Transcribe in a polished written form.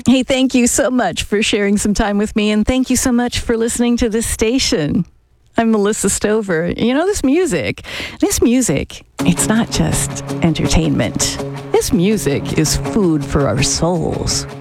Hey, thank you so much for sharing some time with me, and thank you so much for listening to this station. I'm Melissa Stover. You know, this music, it's not just entertainment. This music is food for our souls.